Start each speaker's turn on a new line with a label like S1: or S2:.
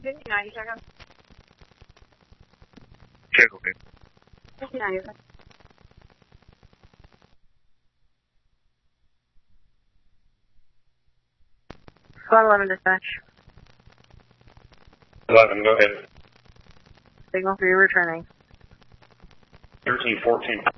S1: 59, you check on?
S2: Check, okay.
S1: 59, you check. Squad 11 dispatch.
S2: 11, go ahead.
S1: Signal for you returning.
S2: 1314.